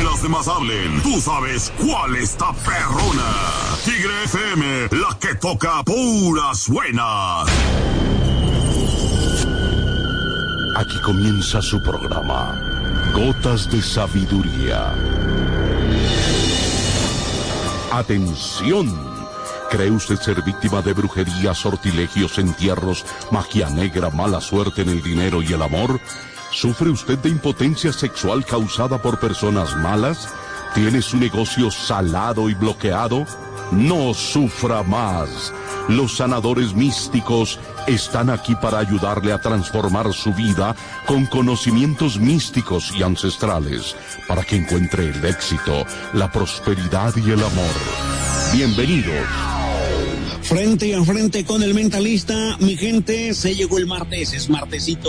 las demás hablen, tú sabes cuál está perrona. Tigre FM, la que toca puras buenas. Aquí comienza su programa, Gotas de Sabiduría. Atención. ¿Cree usted ser víctima de brujería, sortilegios, entierros, magia negra, mala suerte en el dinero y el amor? ¿Sufre usted de impotencia sexual causada por personas malas? ¿Tiene su negocio salado y bloqueado? No sufra más. Los sanadores místicos están aquí para ayudarle a transformar su vida con conocimientos místicos y ancestrales, para que encuentre el éxito, la prosperidad y el amor. Bienvenidos. Frente a frente con el mentalista, mi gente, se llegó el martes, es martesito,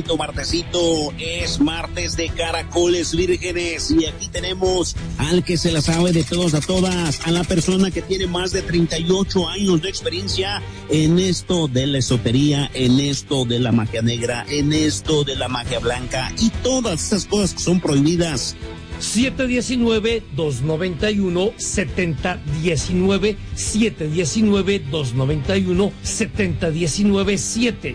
es martes de caracoles vírgenes, y aquí tenemos al que se la sabe de todos a todas, a la persona que tiene más de 38 años de experiencia en esto de la esotería, en esto de la magia negra, en esto de la magia blanca y todas esas cosas que son prohibidas. 719-291-7019, 719-291-7019,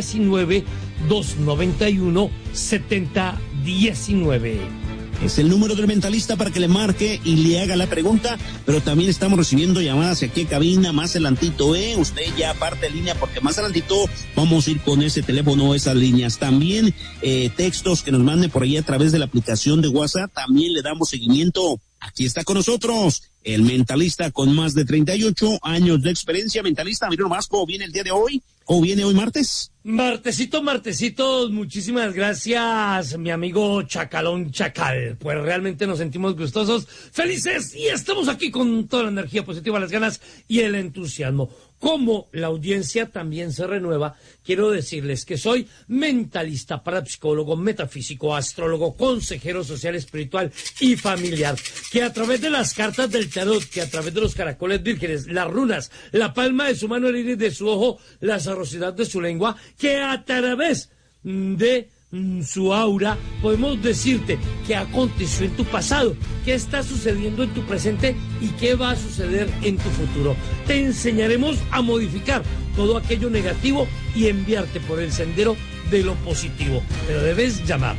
719-291-7019. Es el número del mentalista para que le marque y le haga la pregunta, pero también estamos recibiendo llamadas aquí en cabina más adelantito, usted ya aparte línea, porque más adelantito vamos a ir con ese teléfono, esas líneas. También textos que nos manden por ahí a través de la aplicación de WhatsApp, también le damos seguimiento. Aquí está con nosotros el mentalista con más de 38 años de experiencia. Mentalista, mira nomás cómo viene el día de hoy. ¿Cómo viene hoy martes? Martesito, muchísimas gracias, mi amigo Chacalón Chacal. Pues realmente nos sentimos gustosos, felices, y estamos aquí con toda la energía positiva, las ganas y el entusiasmo. Como la audiencia también se renueva, quiero decirles que soy mentalista, parapsicólogo, metafísico, astrólogo, consejero social, espiritual y familiar, que a través de las cartas del tarot, que a través de los caracoles vírgenes, las runas, la palma de su mano, el iris de su ojo, la sabrosidad de su lengua, que a través de su aura podemos decirte qué aconteció en tu pasado, qué está sucediendo en tu presente y qué va a suceder en tu futuro. Te enseñaremos a modificar todo aquello negativo y enviarte por el sendero de lo positivo, pero debes llamar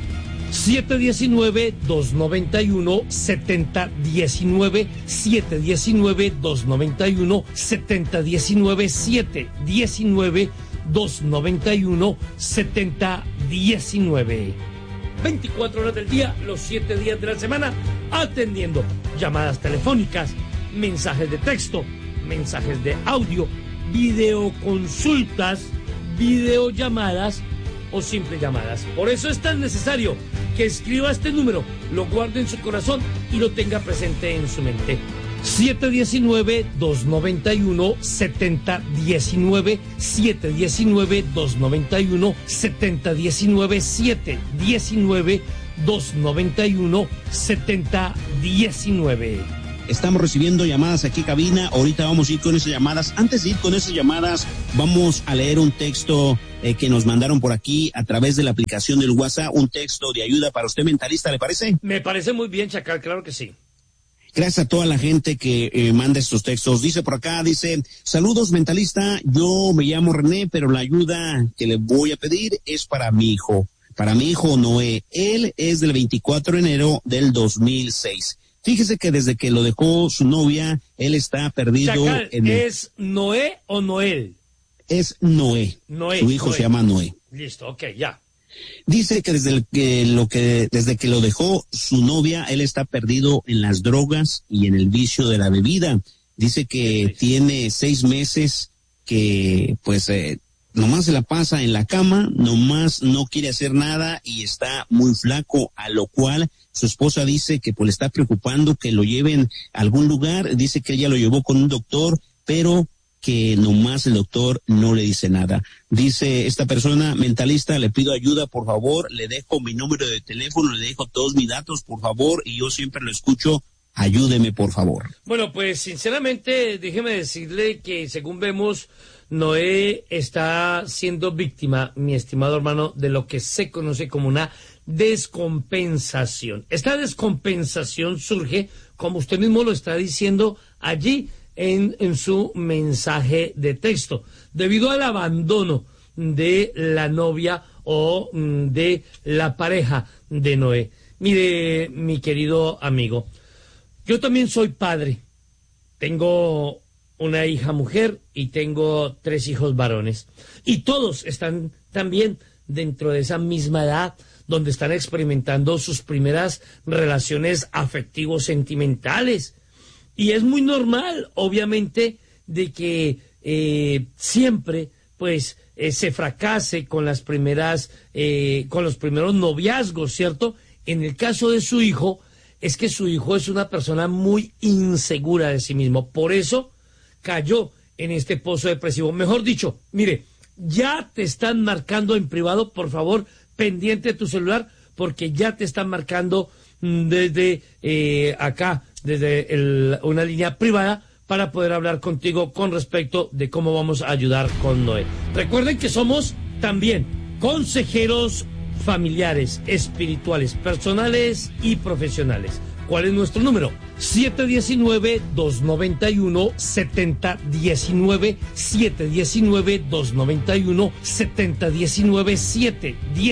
719-291-7019, 719-291-7019, 719-291-7019. 24 horas del día, los 7 días de la semana, atendiendo llamadas telefónicas, mensajes de texto, mensajes de audio, videoconsultas, videollamadas o simples llamadas. Por eso es tan necesario que escriba este número, lo guarde en su corazón y lo tenga presente en su mente. 719-291-7019, 719-291-7019, 719-291-7019. Estamos recibiendo llamadas aquí en cabina, ahorita vamos a ir con esas llamadas. Antes de ir con esas llamadas, vamos a leer un texto que nos mandaron por aquí a través de la aplicación del WhatsApp, un texto de ayuda para usted, mentalista, ¿le parece? Me parece muy bien, Chacal, claro que sí. Gracias a toda la gente que manda estos textos. Dice por acá, saludos mentalista, yo me llamo René, pero la ayuda que le voy a pedir es para mi hijo Noé. Él es del 24 de enero del 2006. Fíjese que desde que lo dejó su novia, él está perdido. Chacal, ¿es Noé o Noel? Es Noé. Su hijo se llama Noé. Listo, ok, ya. Dice que desde que lo dejó su novia, él está perdido en las drogas y en el vicio de la bebida. Dice que tiene 6 meses que nomás se la pasa en la cama, nomás no quiere hacer nada y está muy flaco, a lo cual su esposa dice que le está preocupando que lo lleven a algún lugar. Dice que ella lo llevó con un doctor, pero que nomás el doctor no le dice nada. Dice esta persona, mentalista, le pido ayuda, por favor, le dejo mi número de teléfono, le dejo todos mis datos, por favor, y yo siempre lo escucho, ayúdeme, por favor. Bueno, pues sinceramente, déjeme decirle que según vemos, Noé está siendo víctima, mi estimado hermano, de lo que se conoce como una descompensación. Esta descompensación surge, como usted mismo lo está diciendo allí en su mensaje de texto, debido al abandono de la novia o de la pareja de Noé. Mire, mi querido amigo, yo también soy padre. Tengo una hija mujer y tengo 3 hijos varones. Y todos están también dentro de esa misma edad, donde están experimentando sus primeras relaciones afectivos sentimentales. Y es muy normal, obviamente, de que siempre, pues, se fracase con las primeras, con los primeros noviazgos, ¿cierto? En el caso de su hijo, es que su hijo es una persona muy insegura de sí mismo. Por eso cayó en este pozo depresivo. Mejor dicho, mire, ya te están marcando en privado, por favor, pendiente de tu celular, porque ya te están marcando desde acá, desde una línea privada, para poder hablar contigo con respecto de cómo vamos a ayudar con Noé. Recuerden que somos también consejeros familiares, espirituales, personales y profesionales. ¿Cuál es nuestro número? 719-291-7019, 719-291-7019,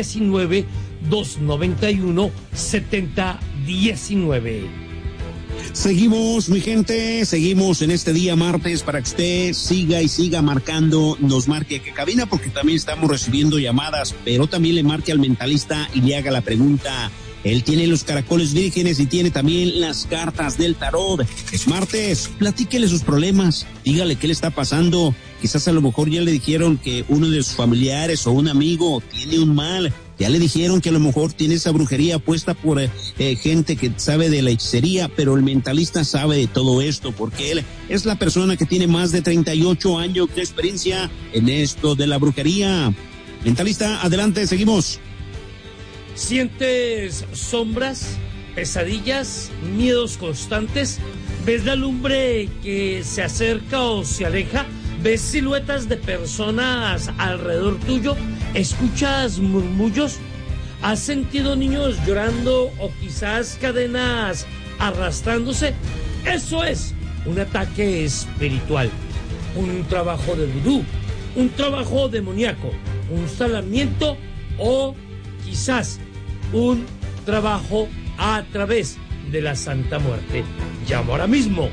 719-291-7019. Seguimos, mi gente, seguimos en este día martes para que usted siga y siga marcando, nos marque que cabina, porque también estamos recibiendo llamadas, pero también le marque al mentalista y le haga la pregunta. Él tiene los caracoles vírgenes y tiene también las cartas del tarot. Es martes, platíquele sus problemas, dígale qué le está pasando. Quizás a lo mejor ya le dijeron que uno de sus familiares o un amigo tiene un mal. Ya le dijeron que a lo mejor tiene esa brujería puesta por gente que sabe de la hechicería, pero el mentalista sabe de todo esto porque él es la persona que tiene más de 38 años de experiencia en esto de la brujería. Mentalista, adelante, seguimos. ¿Sientes sombras, pesadillas, miedos constantes? ¿Ves la lumbre que se acerca o se aleja? ¿Ves siluetas de personas alrededor tuyo? ¿Escuchas murmullos? ¿Has sentido niños llorando o quizás cadenas arrastrándose? Eso es un ataque espiritual, un trabajo de vudú, un trabajo demoníaco, un salamiento o quizás un trabajo a través de la Santa Muerte. Llamo ahora mismo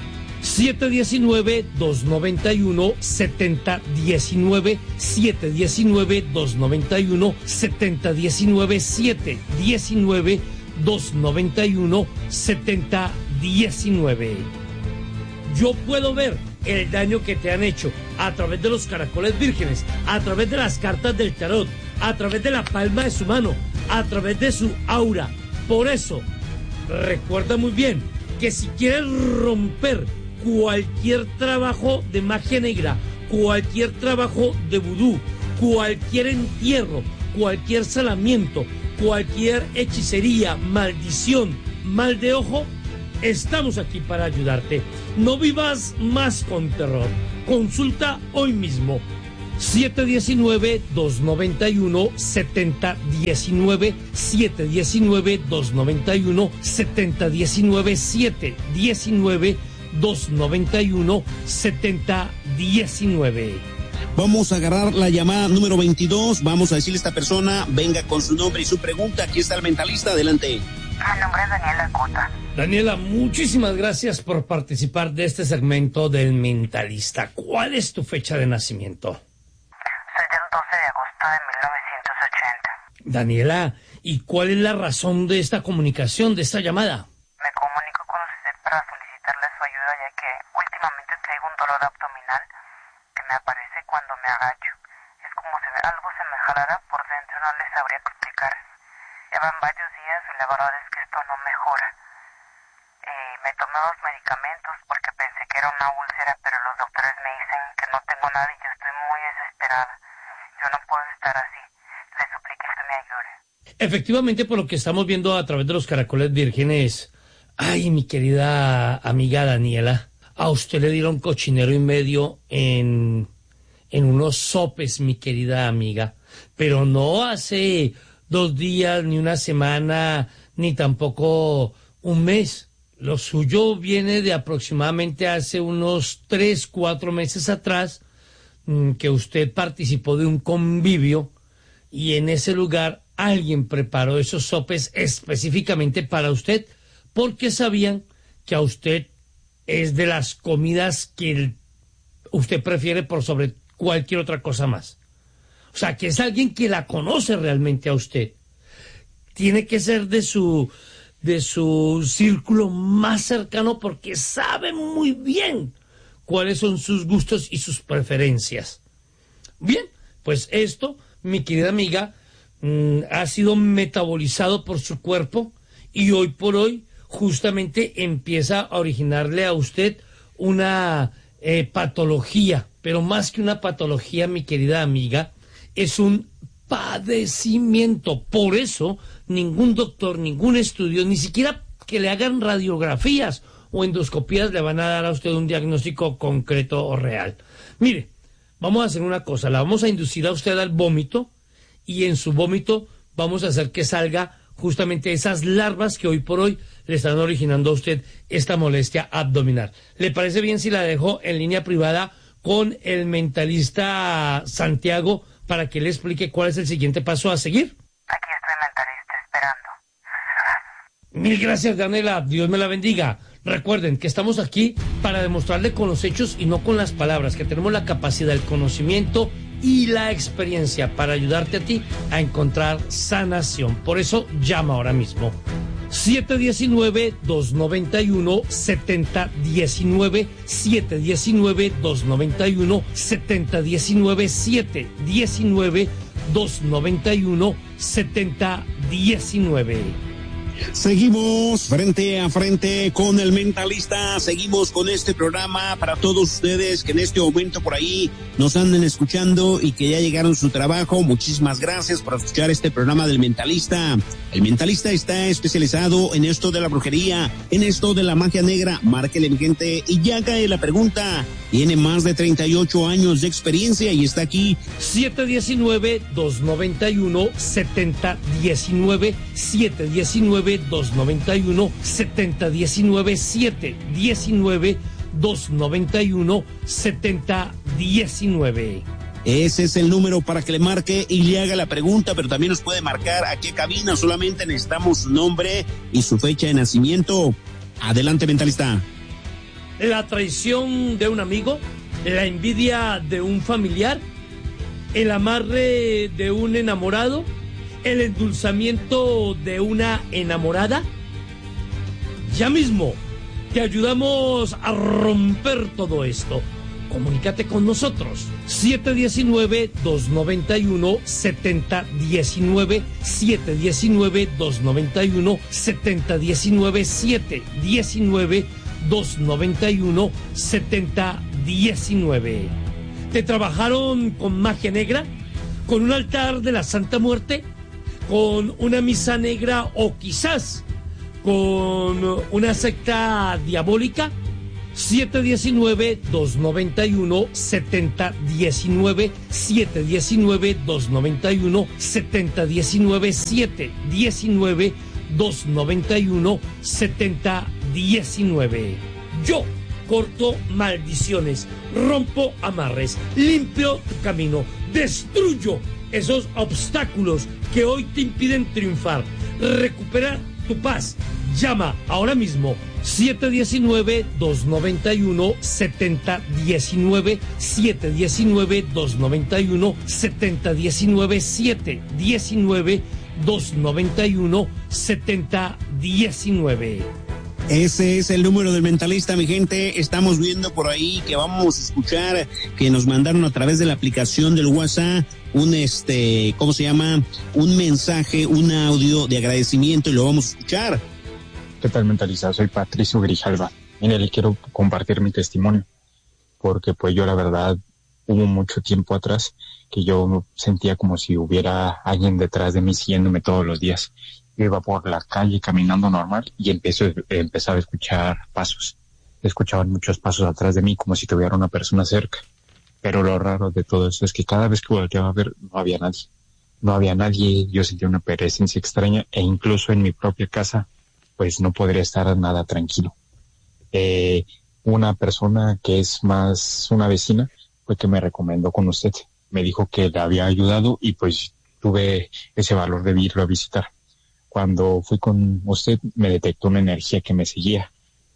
719-291-7019, 719-291-7019, 719-291-7019. Yo puedo ver el daño que te han hecho a través de los caracoles vírgenes, a través de las cartas del tarot, a través de la palma de su mano, a través de su aura. Por eso, recuerda muy bien que si quieres romper cualquier trabajo de magia negra, cualquier trabajo de vudú, cualquier entierro, cualquier salamiento, cualquier hechicería, maldición, mal de ojo, estamos aquí para ayudarte. No vivas más con terror. Consulta hoy mismo. 719-291-7019, 719-291-7019, 719-291-7019. Vamos a agarrar la llamada número 22. Vamos a decirle a esta persona, venga con su nombre y su pregunta. Aquí está el mentalista, adelante. Mi nombre es Daniela Cota. Daniela, muchísimas gracias por participar de este segmento del mentalista. ¿Cuál es tu fecha de nacimiento? Soy del 12 de agosto de 1980. Daniela, ¿y cuál es la razón de esta comunicación, de esta llamada? Me comunico con usted para solicitarle su ayuda, ya que últimamente traigo un dolor abdominal que me aparece cuando me agacho. Es como si algo se me jalara por dentro, no les sabría explicar. Llevan varios días y la verdad es que esto no mejora. Me tomé 2 medicamentos porque pensé que era una úlcera, pero los doctores me dicen que no tengo nada y yo estoy muy desesperada. Yo no puedo estar así. Le suplico que me ayude. Efectivamente, por lo que estamos viendo a través de los caracoles vírgenes, ay, mi querida amiga Daniela, a usted le dieron cochinero y medio en unos sopes, mi querida amiga, pero no hace 2 días, ni una semana, ni tampoco un mes. Lo suyo viene de aproximadamente hace unos 3, 4 meses atrás, que usted participó de un convivio y en ese lugar alguien preparó esos sopes específicamente para usted porque sabían que a usted es de las comidas que usted prefiere por sobre cualquier otra cosa más. O sea, que es alguien que la conoce realmente a usted. Tiene que ser de su círculo más cercano porque sabe muy bien cuáles son sus gustos y sus preferencias. Bien, pues esto, mi querida amiga, ha sido metabolizado por su cuerpo y hoy por hoy justamente empieza a originarle a usted una patología, pero más que una patología, mi querida amiga, es un padecimiento. Por eso ningún doctor, ningún estudio, ni siquiera que le hagan radiografías o endoscopías le van a dar a usted un diagnóstico concreto o real. Mire, vamos a hacer una cosa, la vamos a inducir a usted al vómito y en su vómito vamos a hacer que salga justamente esas larvas que hoy por hoy le están originando a usted esta molestia abdominal. ¿Le parece bien si la dejo en línea privada con el mentalista Santiago para que le explique cuál es el siguiente paso a seguir? Aquí estoy, mentalista, esperando. Mil gracias, Daniela. Dios me la bendiga. Recuerden que estamos aquí para demostrarle con los hechos y no con las palabras, que tenemos la capacidad, el conocimiento y la experiencia para ayudarte a ti a encontrar sanación. Por eso llama ahora mismo. 719-291-7019, 719-291-7019, 719-291-7019. Seguimos frente a frente con el mentalista, seguimos con este programa para todos ustedes que en este momento por ahí nos anden escuchando y que ya llegaron a su trabajo. Muchísimas gracias por escuchar este programa del mentalista. El mentalista está especializado en esto de la brujería, en esto de la magia negra. Márquele, mi gente, y ya cae la pregunta. Tiene más de 38 años de experiencia y está aquí. 719-291-7019, 719-291-7019, 719-291-7019. Ese es el número para que le marque y le haga la pregunta, pero también nos puede marcar a qué cabina. Solamente necesitamos su nombre y su fecha de nacimiento. Adelante, mentalista. La traición de un amigo, la envidia de un familiar, el amarre de un enamorado, el endulzamiento de una enamorada. Ya mismo te ayudamos a romper todo esto. Comunícate con nosotros. 719-291-7019, 719-291-7019, 719-291-7019. ¿Te trabajaron con magia negra? ¿Con un altar de la Santa Muerte? ¿Con una misa negra o quizás con una secta diabólica? 719-291-7019, 719-291-7019, 719-291-7019. Yo corto maldiciones, rompo amarres, limpio tu camino, destruyo esos obstáculos que hoy te impiden triunfar. Recupera tu paz. Llama ahora mismo 719-291-7019, 719-291-7019, 719-291-7019. Ese es el número del mentalista, mi gente. Estamos viendo por ahí que vamos a escuchar que nos mandaron a través de la aplicación del WhatsApp un ¿cómo se llama? Un mensaje, un audio de agradecimiento y lo vamos a escuchar. ¿Qué tal, mentalista? Soy Patricio Grijalva. Mire, le quiero compartir mi testimonio, porque pues yo la verdad hubo mucho tiempo atrás que yo sentía como si hubiera alguien detrás de mí siguiéndome todos los días. Yo iba por la calle caminando normal y empezaba a escuchar pasos. Escuchaban muchos pasos atrás de mí como si tuviera una persona cerca. Pero lo raro de todo eso es que cada vez que volteaba a ver no había nadie. no había nadie, yo sentía una presencia extraña e incluso en mi propia casa pues no podría estar nada tranquilo. Una persona que es más una vecina fue que me recomendó con usted, me dijo que le había ayudado y pues tuve ese valor de irlo a visitar. Cuando fui con usted me detectó una energía que me seguía,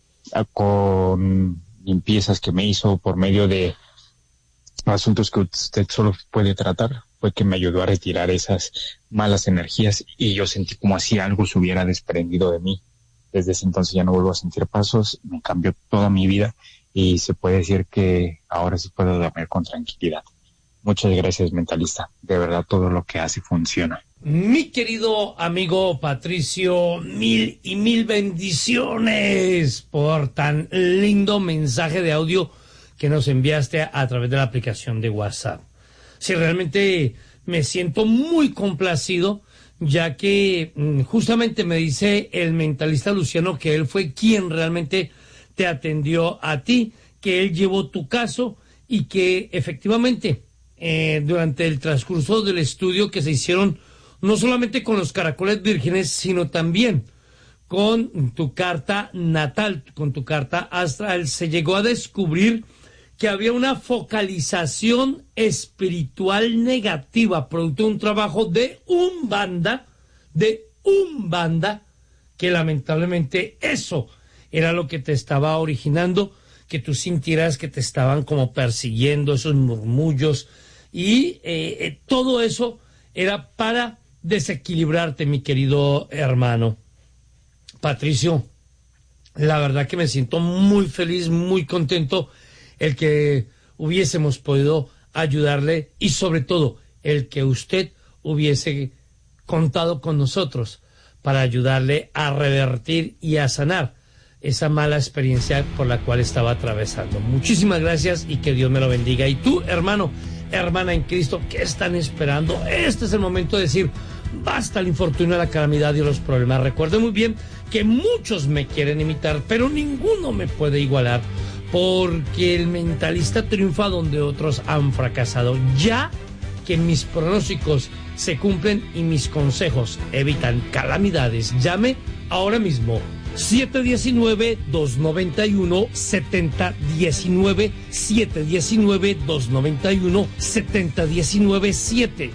con limpiezas que me hizo por medio de asuntos que usted solo puede tratar, fue que me ayudó a retirar esas malas energías y yo sentí como si algo se hubiera desprendido de mí. Desde ese entonces ya no vuelvo a sentir pasos, me cambió toda mi vida y se puede decir que ahora sí puedo dormir con tranquilidad. Muchas gracias, mentalista. De verdad, todo lo que hace funciona. Mi querido amigo Patricio, mil y mil bendiciones por tan lindo mensaje de audio que nos enviaste a través de la aplicación de WhatsApp. Sí, realmente me siento muy complacido, ya que justamente me dice el mentalista Luciano que él fue quien realmente te atendió a ti, que él llevó tu caso y que efectivamente durante el transcurso del estudio que se hicieron no solamente con los caracoles vírgenes, sino también con tu carta natal, con tu carta astral, se llegó a descubrir que había una focalización espiritual negativa, producto de un trabajo de Umbanda, que lamentablemente eso era lo que te estaba originando, que tú sintieras que te estaban como persiguiendo, esos murmullos, y todo eso era para desequilibrarte, mi querido hermano. Patricio, la verdad que me siento muy feliz, muy contento el que hubiésemos podido ayudarle y sobre todo el que usted hubiese contado con nosotros para ayudarle a revertir y a sanar esa mala experiencia por la cual estaba atravesando. Muchísimas gracias y que Dios me lo bendiga. Y tú, hermano, hermana en Cristo, ¿qué están esperando? Este es el momento de decir basta el infortunio, la calamidad y los problemas. Recuerden muy bien que muchos me quieren imitar, pero ninguno me puede igualar, porque el mentalista triunfa donde otros han fracasado. Ya que mis pronósticos se cumplen y mis consejos evitan calamidades, llame ahora mismo 719-291-7019, 719-291-7019,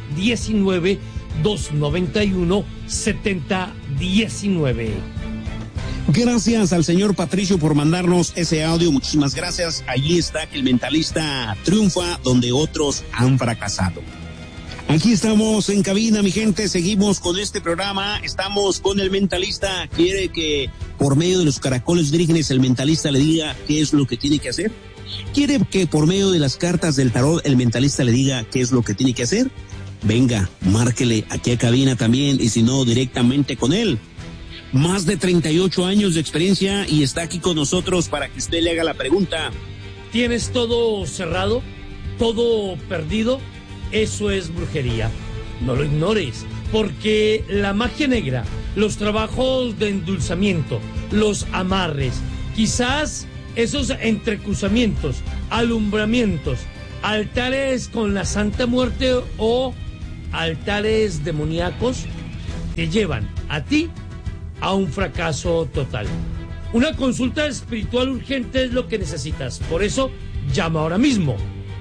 719-291-7019. Gracias al señor Patricio por mandarnos ese audio, muchísimas gracias. Allí está que el mentalista triunfa donde otros han fracasado. Aquí estamos en cabina, mi gente, seguimos con este programa, estamos con el mentalista. ¿Quiere que por medio de los caracoles vírgenes el mentalista le diga qué es lo que tiene que hacer? ¿Quiere que por medio de las cartas del tarot el mentalista le diga qué es lo que tiene que hacer? Venga, márquele aquí a cabina también, y si no, directamente con él. Más de 38 años de experiencia y está aquí con nosotros para que usted le haga la pregunta. ¿Tienes todo cerrado? ¿Todo perdido? Eso es brujería. No lo ignores, porque la magia negra, los trabajos de endulzamiento, los amarres, quizás esos entrecruzamientos, alumbramientos, altares con la Santa Muerte o altares demoníacos, te llevan a ti a un fracaso total. Una consulta espiritual urgente es lo que necesitas. Por eso, llama ahora mismo.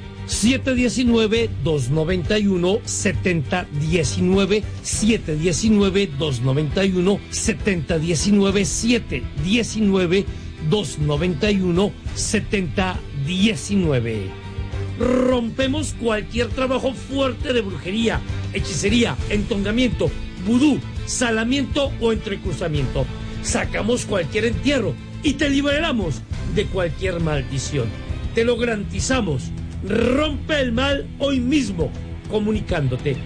719-291-7019, 719-291-7019, 719-291-7019. Rompemos cualquier trabajo fuerte de brujería, hechicería, entongamiento, vudú, salamiento o entrecruzamiento. Sacamos cualquier entierro y te liberamos de cualquier maldición. Te lo garantizamos. Rompe el mal hoy mismo comunicándote.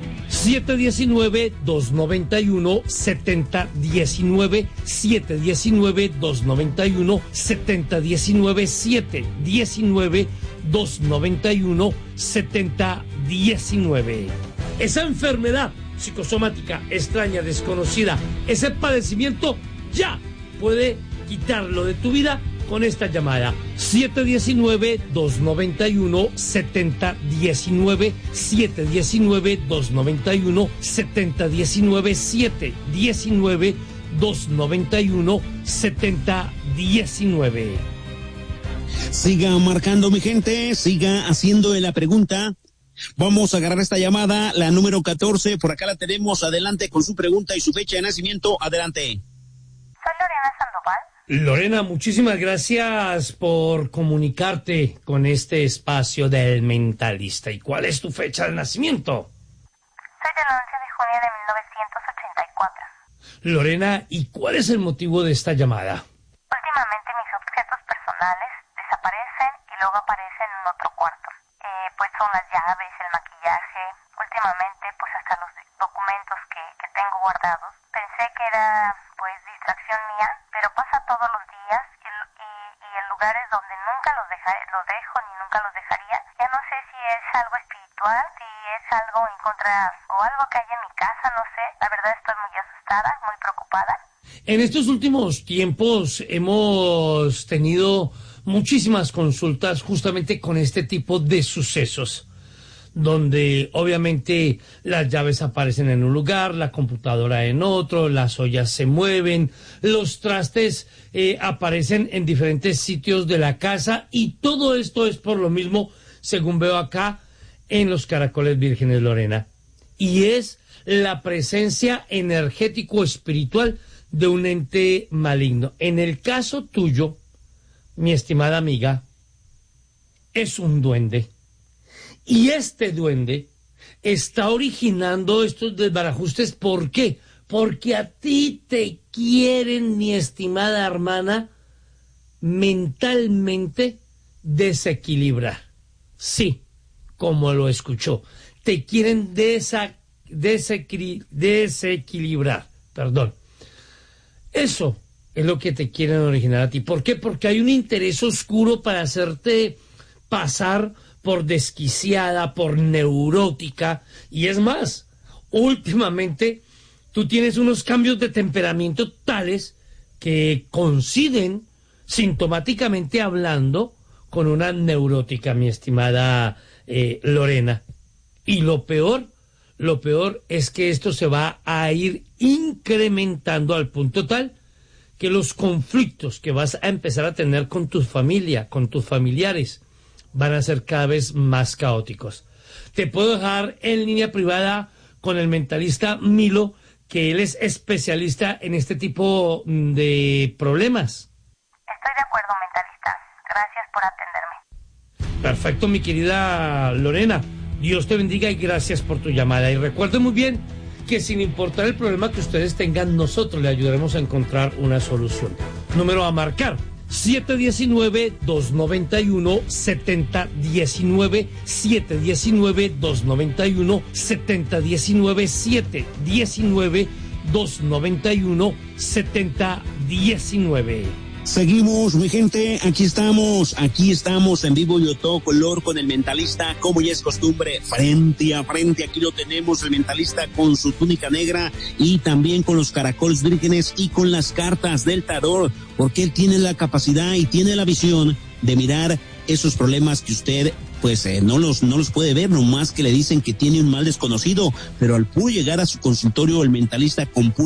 719-291-7019, 719-291-7019, 719-291-7019. Esa enfermedad psicosomática extraña, desconocida, ese padecimiento ya puede quitarlo de tu vida con esta llamada. 719-291-7019, 719-291-7019, 719-291-7019. Siga marcando, mi gente, siga haciendo la pregunta. Vamos a agarrar esta llamada, la número 14, por acá la tenemos. Adelante con su pregunta y su fecha de nacimiento. Adelante. Soy Lorena Sandoval. Lorena, muchísimas gracias por comunicarte con este espacio del Mentalista. ¿Y cuál es tu fecha de nacimiento? Soy del 11 de junio de 1984. Lorena, ¿y cuál es el motivo de esta llamada? Últimamente mis objetos personales desaparecen y luego aparecen en otro cuarto. Pues son las llaves, el maquillaje. Últimamente, pues hasta los documentos que tengo guardados. Pensé que era, pues, distracción mía, pero pasa todos los días y en lugares donde nunca los dejo ni nunca los dejaría. Ya no sé si es algo espiritual, si es algo en contra o algo que hay en mi casa, no sé. La verdad estoy muy asustada, muy preocupada. En estos últimos tiempos hemos tenido muchísimas consultas justamente con este tipo de sucesos, donde obviamente las llaves aparecen en un lugar, la computadora en otro, las ollas se mueven, los trastes aparecen en diferentes sitios de la casa, y todo esto es por lo mismo, según veo acá, en los caracoles vírgenes, Lorena, y es la presencia energético-espiritual de un ente maligno. En el caso tuyo, mi estimada amiga, es un duende. Y este duende está originando estos desbarajustes. ¿Por qué? Porque a ti te quieren, mi estimada hermana, mentalmente desequilibrar. Sí, como lo escuchó. Te quieren desequilibrar. Perdón. Eso es lo que te quieren originar a ti. ¿Por qué? Porque hay un interés oscuro para hacerte pasar por desquiciada, por neurótica. Y es más, últimamente tú tienes unos cambios de temperamento tales que coinciden, sintomáticamente hablando, con una neurótica, mi estimada Lorena. Y lo peor es que esto se va a ir incrementando al punto tal que los conflictos que vas a empezar a tener con tu familia, con tus familiares, van a ser cada vez más caóticos. Te puedo dejar en línea privada con el mentalista Milo, que él es especialista en este tipo de problemas. Estoy de acuerdo, mentalista. Gracias por atenderme. Perfecto, mi querida Lorena. Dios te bendiga y gracias por tu llamada. Y recuerde muy bien que sin importar el problema que ustedes tengan, nosotros le ayudaremos a encontrar una solución. Número a marcar: 719-291-7019, 719-291-7019, 719-291-7019. Seguimos, mi gente, aquí estamos en vivo y a todo color con el mentalista, como ya es costumbre, frente a frente. Aquí lo tenemos, el mentalista con su túnica negra y también con los caracoles vírgenes y con las cartas del tarot, porque él tiene la capacidad y tiene la visión de mirar esos problemas que usted pues no los puede ver, nomás que le dicen que tiene un mal desconocido, pero al puro llegar a su consultorio, el mentalista con pura